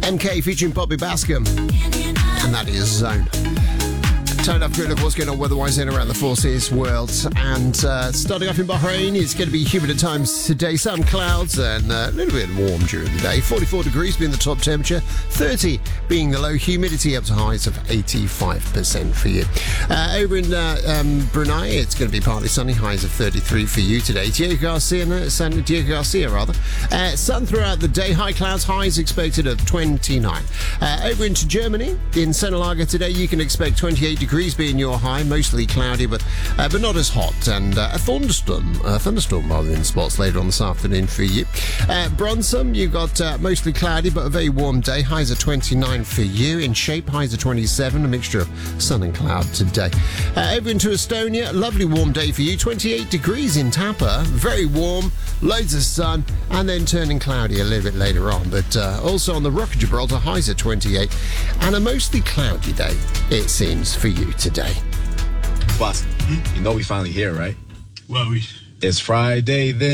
MK featuring Bobby Bascom, and that is Zone. Turn up good of what's going on weather-wise in around the Four Seas world. And starting off in Bahrain, it's going to be humid at times today. Some clouds and a little bit warm during the day. 44 degrees being the top temperature. 30 being the low. Humidity up to highs of 85% for you. Over in Brunei, it's going to be partly sunny. Highs of 33 for you today. Diego Garcia, sun throughout the day. High clouds, highs expected of 29. Over into Germany, in Sennelager today, you can expect 28 degrees being your high, mostly cloudy, but not as hot, and a thunderstorm rather in spots later on this afternoon for you. Bronsum, you've got mostly cloudy, but a very warm day. Highs are 29 for you. In Shape, highs are 27, a mixture of sun and cloud today. Over into Estonia, lovely warm day for you. 28 degrees in Tapa, very warm, loads of sun, and then turning cloudy a little bit later on. But also on the Rock of Gibraltar, highs are 28, and a mostly cloudy day, it seems, for you today. Boss, you know we finally here, right? Well, It's Friday then.